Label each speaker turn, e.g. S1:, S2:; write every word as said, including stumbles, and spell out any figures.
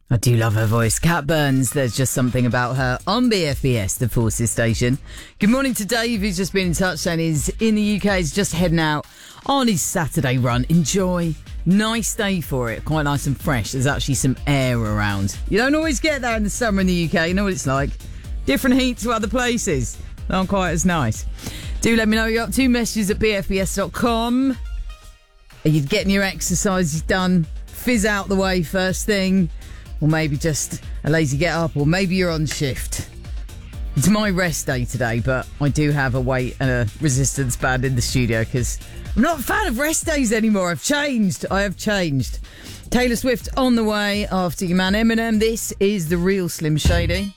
S1: I do love her voice. Cat Burns, there's just something about her on B F B S, the Forces station. Good morning to Dave, who's just been in touch saying he's in the U K, he's just heading out on his Saturday run. Enjoy. Nice day for it. Quite nice and fresh. There's actually some air around. You don't always get that in the summer in the U K. You know what it's like. Different heat to other places. Not quite as nice. Do let me know what you're up to. Messages at b f b s dot com. Are you getting your exercises done? Fizz out the way first thing. Or maybe just a lazy get up, or maybe you're on shift. It's my rest day today, but I do have a weight and a resistance band in the studio because I'm not a fan of rest days anymore. I've changed. I have changed. Taylor Swift on the way after your man Eminem. This is The Real Slim Shady.